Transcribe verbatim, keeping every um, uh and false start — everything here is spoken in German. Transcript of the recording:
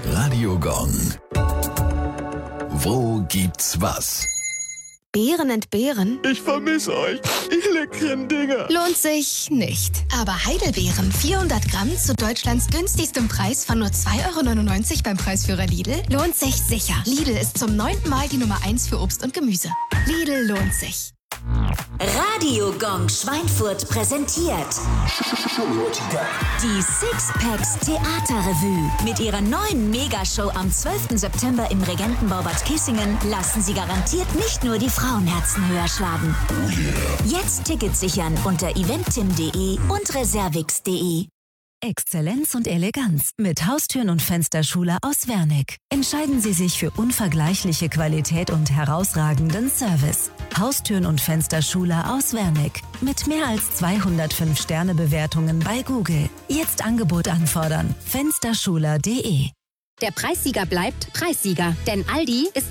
Radio Gong. Wo gibt's was? Beeren entbehren? Ich vermisse euch, ihr leckeren Dinger. Lohnt sich nicht. Aber Heidelbeeren, vierhundert Gramm zu Deutschlands günstigstem Preis von nur zwei Euro neunundneunzig beim Preisführer Lidl, lohnt sich sicher. Lidl ist zum neunten Mal die Nummer eins für Obst und Gemüse. Lidl lohnt sich. Radio Gong Schweinfurt präsentiert die Sixpacks Theaterrevue. Mit ihrer neuen Megashow am zwölften September im Regentenbau Bad Kissingen lassen sie garantiert nicht nur die Frauenherzen höher schlagen. Jetzt Tickets sichern unter eventim punkt de und reservix punkt de. Exzellenz und Eleganz mit Haustüren und Fensterschule aus Wernick. Entscheiden Sie sich für unvergleichliche Qualität und herausragenden Service. Haustüren und Fensterschule aus Wernick. Mit mehr als zweihundertfünf Sterne Bewertungen bei Google. Jetzt Angebot anfordern. fensterschule punkt de. Der Preissieger bleibt Preissieger, denn Aldi ist